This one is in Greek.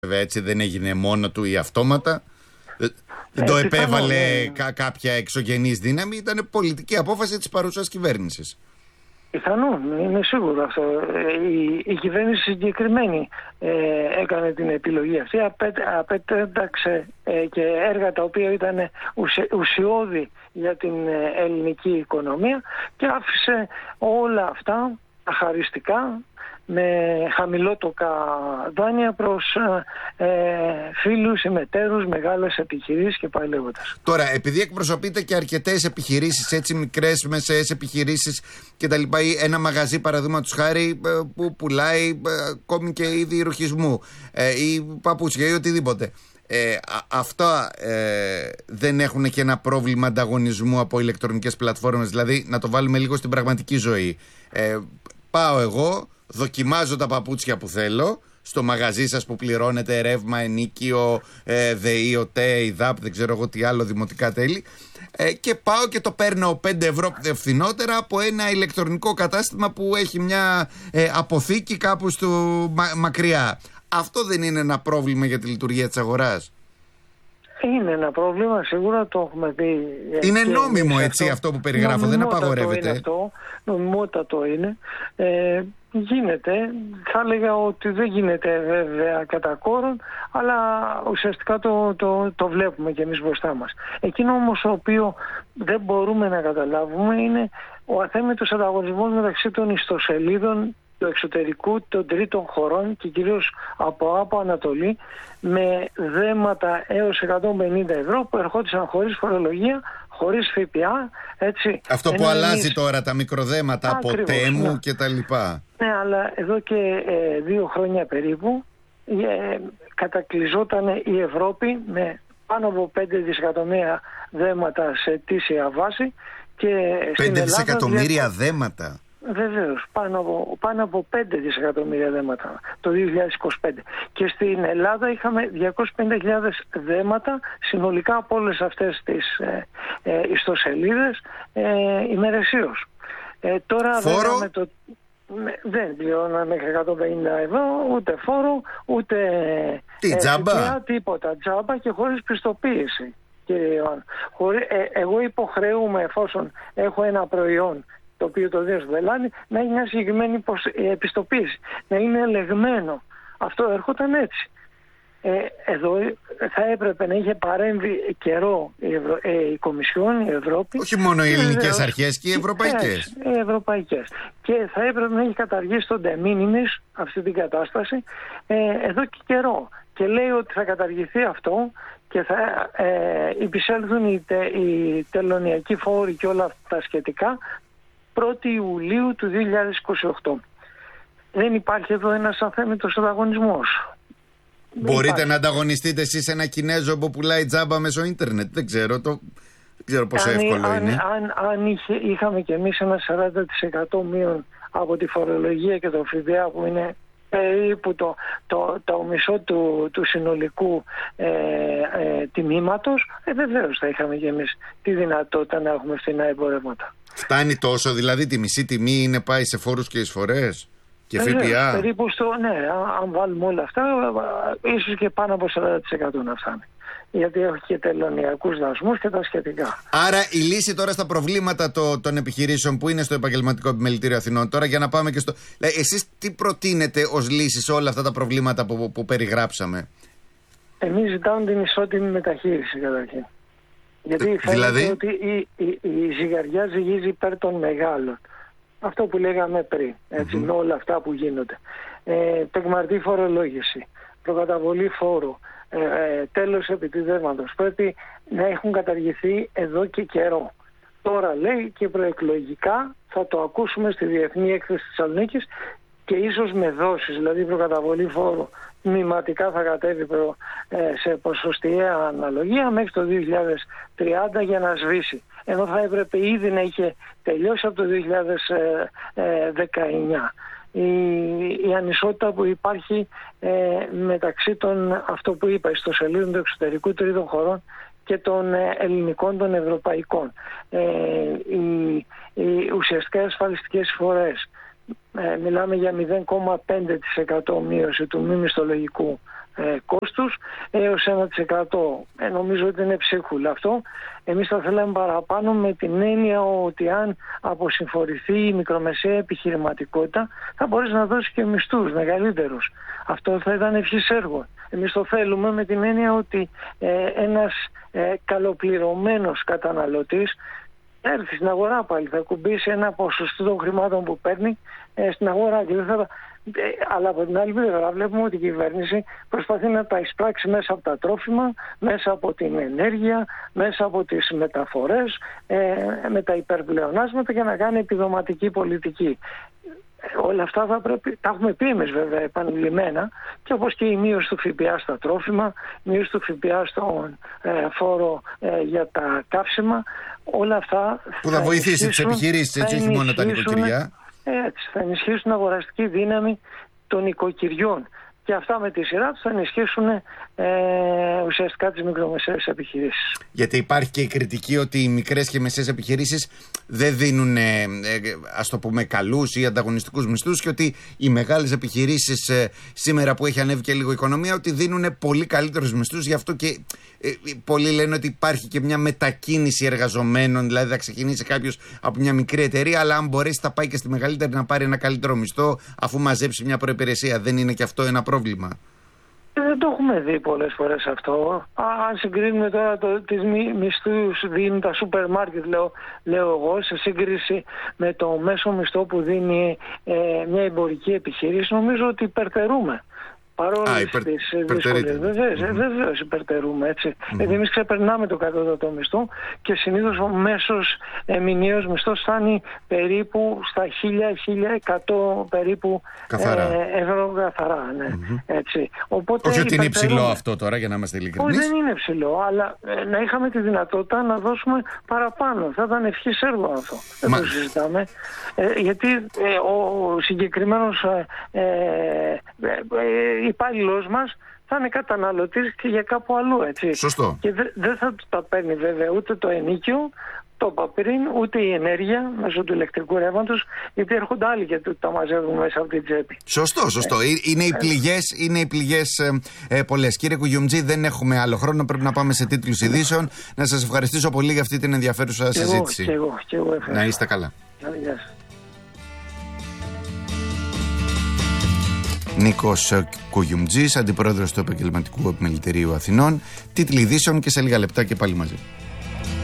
βέβαια, έτσι δεν έγινε μόνο του ή αυτόματα. Δεν το επέβαλε κάποια εξωγενής δύναμη, ήταν πολιτική απόφαση της παρούσας κυβέρνησης. Πιθανόν, είναι σίγουρο αυτό. Η κυβέρνηση συγκεκριμένη έκανε την επιλογή αυτή, απέταξε και έργα τα οποία ήταν ουσιώδη για την ελληνική οικονομία και άφησε όλα αυτά αχαριστικά με χαμηλότοκα δάνεια προς φίλους, συμμετέρους, μεγάλες επιχειρήσεις και πάει λέγοντας. Τώρα, επειδή εκπροσωπείτε και αρκετές επιχειρήσεις, έτσι μικρές, μεσαίες επιχειρήσεις κτλ., ή ένα μαγαζί παραδείγματος χάρη που πουλάει ακόμη και είδη ρουχισμού ή παπούτσια ή οτιδήποτε, αυτά δεν έχουν και ένα πρόβλημα ανταγωνισμού από ηλεκτρονικές πλατφόρμες? Δηλαδή, να το βάλουμε λίγο στην πραγματική ζωή. Πάω εγώ, δοκιμάζω τα παπούτσια που θέλω στο μαγαζί σας που πληρώνετε ρεύμα, ενίκιο, ΔΕΗ, ΟΤΕ, ΙΔΑΠ, δεν ξέρω εγώ τι άλλο, δημοτικά τέλη, και πάω και το παίρνω 5 ευρώ φθηνότερα από ένα ηλεκτρονικό κατάστημα που έχει μια αποθήκη κάπου στο μακριά. Αυτό δεν είναι ένα πρόβλημα για τη λειτουργία της αγοράς? Είναι ένα πρόβλημα, σίγουρα το έχουμε δει. Είναι νόμιμο έτσι αυτό που περιγράφω, δεν απαγορεύεται. Είναι αυτό, νομιμότατο είναι. Γίνεται, θα έλεγα ότι δεν γίνεται βέβαια κατά κόρον, αλλά ουσιαστικά το βλέπουμε και εμείς μπροστά μας. Εκείνο όμως το οποίο δεν μπορούμε να καταλάβουμε είναι ο αθέμητος ανταγωνισμός μεταξύ των ιστοσελίδων του εξωτερικού, των τρίτων χωρών και κυρίως από Ανατολή, με δέματα έως 150 ευρώ που ερχόντουσαν χωρίς φορολογία, χωρίς ΦΠΑ, έτσι. Αυτό που αλλάζει τώρα, τα μικροδέματα από Τέμου και τα λοιπά. Ναι, αλλά εδώ και 2 χρόνια περίπου κατακλυζόταν η Ευρώπη με πάνω από 5 δισεκατομμύρια δέματα σε ετήσια βάση. Και 5 δισεκατομμύρια δέματα. Βεβαίως, πάνω από 5 δισεκατομμύρια δέματα το 2025. Και στην Ελλάδα είχαμε 250.000 δέματα συνολικά από όλες αυτές τις ιστοσελίδες ημερησίως. Τώρα φόρο? Δεν πληρώναμε μέχρι 150 ευρώ, ούτε φόρο, ούτε τζάμπα? Τίποτα, τζάμπα και χωρίς πιστοποίηση. Εγώ υποχρεούμαι, εφόσον έχω ένα προϊόν το οποίο το δίνω στο πελάτη, να έχει μια συγκεκριμένη επιστοποίηση, να είναι ελεγμένο. Αυτό έρχονταν έτσι. Εδώ θα έπρεπε να είχε παρέμβει καιρό η Κομισιόν, η Ευρώπη. Όχι μόνο οι ελληνικές αρχές και οι ευρωπαϊκές. Οι ευρωπαϊκές. Και θα έπρεπε να έχει καταργήσει τον de minimis αυτή την κατάσταση εδώ και καιρό. Και λέει ότι θα καταργηθεί αυτό και θα υπησέλθουν οι τελωνιακοί φόροι και όλα τα σχετικά 1η Ιουλίου του 2028. Δεν υπάρχει εδώ ένας αθέμητος ανταγωνισμός. Μπορείτε να ανταγωνιστείτε εσείς ένα Κινέζο που πουλάει τζάμπα μέσω ίντερνετ? Δεν ξέρω πόσο εύκολο είναι. Αν είχαμε κι εμείς ένα 40% μείον από τη φορολογία και το ΦΠΑ, που είναι περίπου το μισό του συνολικού τιμήματος, βεβαίως θα είχαμε κι εμείς τη δυνατότητα να έχουμε φθηνά εμπορεύματα. Φτάνει τόσο, δηλαδή τη μισή τιμή είναι πάει σε φόρους και εισφορές και ΦΠΑ? Περίπου αν βάλουμε όλα αυτά, ίσως και πάνω από 40% να φτάνει. Γιατί έχει και τελωνιακούς δασμούς και τα σχετικά. Άρα η λύση τώρα στα προβλήματα των επιχειρήσεων που είναι στο Επαγγελματικό Επιμελητήριο Αθηνών, τώρα για να πάμε και στο... Εσείς τι προτείνετε ως λύση σε όλα αυτά τα προβλήματα που περιγράψαμε? Εμείς ζητάμε την ισότιμη μεταχείριση καταρχήν. Γιατί φαίνεται ότι η ζυγαριά ζυγίζει υπέρ των μεγάλων. Αυτό που λέγαμε πριν, έτσι, με όλα αυτά που γίνονται. Τεκμαρτή φορολόγηση, προκαταβολή φόρου, τέλος επιτιδεύματος. Πρέπει να έχουν καταργηθεί εδώ και καιρό. Τώρα λέει και προεκλογικά θα το ακούσουμε στη Διεθνή Έκθεση της Θεσσαλονίκης και ίσως με δόσεις, δηλαδή προκαταβολή φόρου μηματικά θα κατέβει σε ποσοστιαία αναλογία μέχρι το 2030 για να σβήσει. Ενώ θα έπρεπε ήδη να είχε τελειώσει από το 2019. Η ανισότητα που υπάρχει μεταξύ των, αυτό που είπα, ιστοσελίδων του εξωτερικού τρίτων χωρών και των ελληνικών, των ευρωπαϊκών. Οι ουσιαστικά ασφαλιστικές εισφορές, μιλάμε για 0,5% μείωση του μη μισθολογικού κόστους έως 1%. Νομίζω ότι είναι ψίχουλα αυτό. Εμείς θα θέλαμε παραπάνω, με την έννοια ότι αν αποσυμφορηθεί η μικρομεσαία επιχειρηματικότητα θα μπορέσει να δώσει και μισθούς μεγαλύτερους. Αυτό θα ήταν ευχής έργο. Εμείς το θέλουμε με την έννοια ότι ένας καλοπληρωμένος καταναλωτής έρθει στην αγορά πάλι, θα κουμπίσει ένα ποσοστό των χρημάτων που παίρνει στην αγορά και δεν θα... Αλλά από την άλλη πλευρά βλέπουμε ότι η κυβέρνηση προσπαθεί να τα εισπράξει μέσα από τα τρόφιμα, μέσα από την ενέργεια, μέσα από τις μεταφορές, με τα υπερπλεονάσματα για να κάνει επιδοματική πολιτική. Όλα αυτά θα πρέπει, τα έχουμε πει εμείς βέβαια επανειλημμένα, και όπως και η μείωση του ΦΠΑ στα τρόφιμα, η μείωση του ΦΠΑ στον φόρο για τα καύσιμα, όλα αυτά που θα βοηθήσει τις επιχειρήσεις, έτσι, όχι μόνο τα νοικοκυριά. Έτσι, θα ενισχύσουν την αγοραστική δύναμη των νοικοκυριών. Και αυτά με τη σειρά τους θα ενισχύσουν ουσιαστικά τις μικρομεσαίες επιχειρήσεις. Γιατί υπάρχει και η κριτική ότι οι μικρές και μεσαίες επιχειρήσεις δεν δίνουν, ας το πούμε, καλούς ή ανταγωνιστικούς μισθούς, και ότι οι μεγάλες επιχειρήσεις σήμερα που έχει ανέβει και λίγο η οικονομία, ότι δίνουν πολύ καλύτερους μισθούς. Γι' αυτό και πολλοί λένε ότι υπάρχει και μια μετακίνηση εργαζομένων, δηλαδή θα ξεκινήσει κάποιος από μια μικρή εταιρεία, αλλά αν μπορέσει θα πάει και στη μεγαλύτερη να πάρει ένα καλύτερο μισθό αφού μαζέψει μια προϋπηρεσία. Δεν είναι και αυτό ένα πρόβλημα? Δεν το έχουμε δει πολλές φορές αυτό. Αν συγκρίνουμε τώρα τις μισθούς δίνουν τα σούπερ μάρκετ, λέω εγώ, σε σύγκριση με το μέσο μισθό που δίνει μια εμπορική επιχείρηση, νομίζω ότι υπερτερούμε. Παρόλες τις δυσκολίες. Βεβαίως υπερτερούμε, έτσι. Γιατί εμείς ξεπερνάμε το κατώτατο μισθό και συνήθως ο μέσος μηνιαίος μισθός φτάνει περίπου στα 1.000-1.100 περίπου ευρώ καθαρά. Ναι. Έτσι. Οπότε, όχι ότι είναι υψηλό αυτό τώρα, για να είμαστε ειλικρινείς. Όχι, δεν είναι υψηλό, αλλά να είχαμε τη δυνατότητα να δώσουμε παραπάνω. Θα ήταν ευχής έργο αυτό. Δεν το συζητάμε. Γιατί ο συγκεκριμένος υπάλληλος μας θα είναι καταναλωτής και για κάπου αλλού, έτσι. Σωστό. Και δεν θα τα παίρνει βέβαια ούτε το ενοίκιο, το είπα πριν, ούτε η ενέργεια μέσω του ηλεκτρικού ρεύματος, γιατί έρχονται άλλοι και τα μαζεύουν μέσα από την τσέπη. Σωστό. Είναι οι πληγές πολλές. Κύριε Κουγιουμτζή, δεν έχουμε άλλο χρόνο, πρέπει να πάμε σε τίτλους ειδήσεων. Να σας ευχαριστήσω πολύ για αυτή την ενδιαφέρουσα συζήτηση. Και εγώ ευχαριστώ. Να είστε καλά. Γεια σας. Νίκος Κουγιουμτζής, αντιπρόεδρος του Επαγγελματικού Επιμελητηρίου Αθηνών. Τίτλοι ειδήσεων και σε λίγα λεπτά και πάλι μαζί.